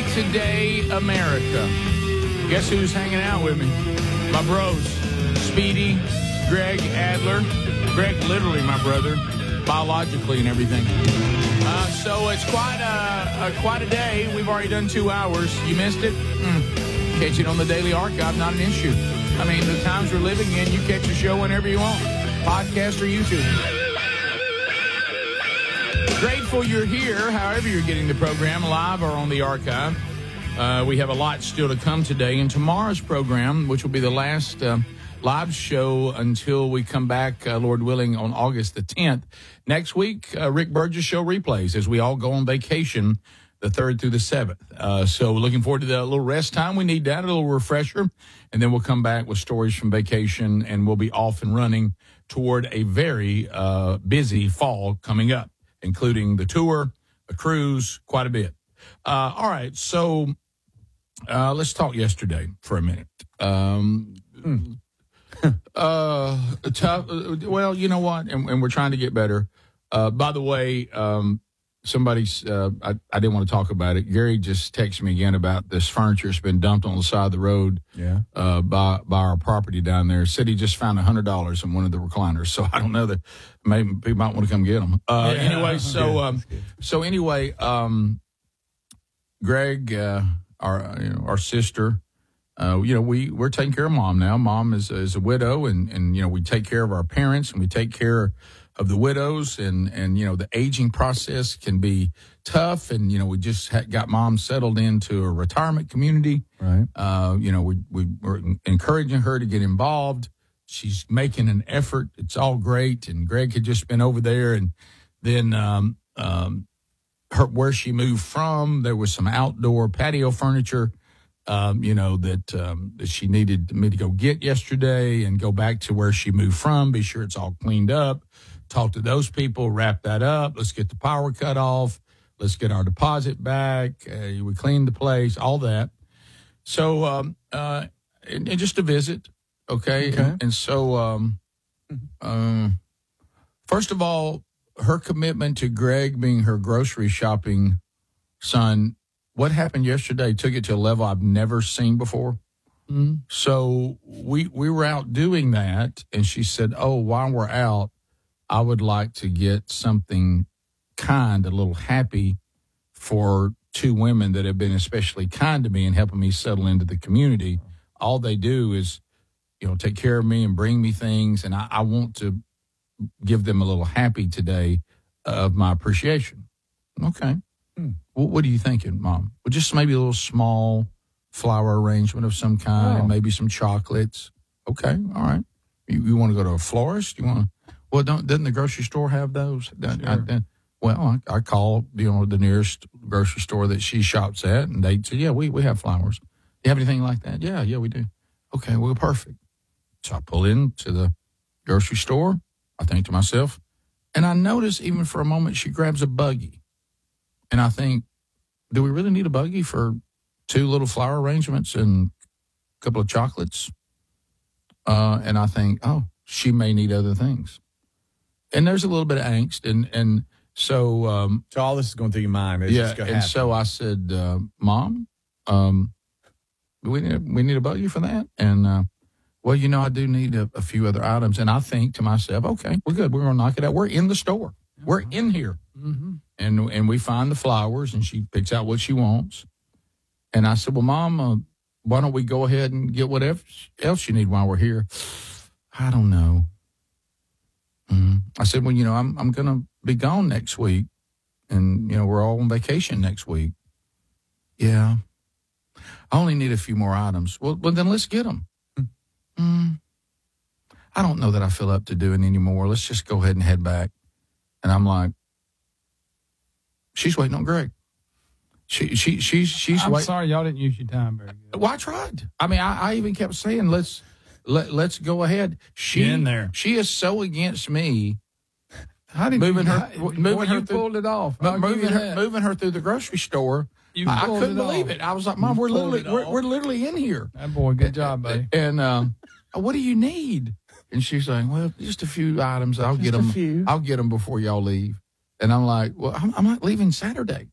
today, America. Guess who's hanging out with me? My bros, Speedy, Greg Adler. Greg, literally my brother, biologically and everything. So it's quite a day. We've already done 2 hours. You missed it? Catch it on the Daily Archive, not an issue. I mean, the times we're living in, you catch a show whenever you want, podcast or YouTube. Grateful you're here, however you're getting the program, live or on the archive. We have a lot still to come today. And tomorrow's program, which will be the last live show until we come back, Lord willing, on August the 10th. Next week, Rick Burgess Show replays as we all go on vacation the 3rd through the 7th. So looking forward to the little rest time. We need that, a little refresher. And then we'll come back with stories from vacation, and we'll be off and running toward a very busy fall coming up, including the tour, the cruise, quite a bit. All right, so let's talk yesterday for a minute. Tough. Well, you know what? And we're trying to get better. By the way, somebody's, I didn't want to talk about it. Gary just texted me again about this furniture that's been dumped on the side of the road by our property down there. Said he just found $100 in one of the recliners. So I don't know that maybe people might want to come get them. Anyway, anyway, Greg, our sister, we're taking care of Mom now. Mom is a widow, and we take care of our parents, and we take care of the widows, and the aging process can be tough, and we just got Mom settled into a retirement community. Right. We're encouraging her to get involved. She's making an effort. It's all great, and Greg had just been over there, and then where she moved from, there was some outdoor patio furniture that she needed me to go get yesterday and go back to where she moved from, be sure it's all cleaned up, talk to those people, wrap that up. Let's get the power cut off. Let's get our deposit back. We cleaned the place, all that. So, and just a visit. Okay. And so, first of all, her commitment to Greg being her grocery shopping son, what happened yesterday took it to a level I've never seen before. Mm-hmm. So we were out doing that, and she said, while we're out, I would like to get something kind, a little happy for 2 women that have been especially kind to me and helping me settle into the community. All they do is, take care of me and bring me things, and I want to give them a little happy today of my appreciation. Okay. What are you thinking, Mom? Well, just maybe a little small flower arrangement of some kind, maybe some chocolates. Okay, all right. You want to go to a florist? You want to? Well, doesn't the grocery store have those? Sure. I call the nearest grocery store that she shops at, and they say, yeah, we have flowers. Do you have anything like that? Yeah, we do. Okay, well, perfect. So I pull into the grocery store. I think to myself, and I notice even for a moment she grabs a buggy. And I think, do we really need a buggy for 2 little flower arrangements and a couple of chocolates? And I think, she may need other things. And there's a little bit of angst. And so... so all this is going through your mind. So I said, Mom, we need a buggy for that? And, I do need a few other items. And I think to myself, okay, we're good. We're going to knock it out. We're in the store. We're in here. Mm-hmm. And we find the flowers, and she picks out what she wants. And I said, well, Mom, why don't we go ahead and get whatever else you need while we're here? I don't know. I said, well, I'm going to be gone next week. And, we're all on vacation next week. Yeah. I only need a few more items. Well, then let's get them. I don't know that I feel up to doing anymore. Let's just go ahead and head back. And I'm like, she's waiting on Greg. She's I'm waiting. sorry y'all didn't use your time very good. Well, I tried. I mean, I even kept saying, let's go ahead. Get in there. She is so against me. How did moving you, her pulled it off? Moving her through the grocery store. I couldn't believe it. I was like, Mom, we're literally in here. That boy, good job, buddy. And what do you need? And she's like, well, just a few items. I'll get them. I'll get them before y'all leave. And I'm like, well, I'm not leaving Saturday.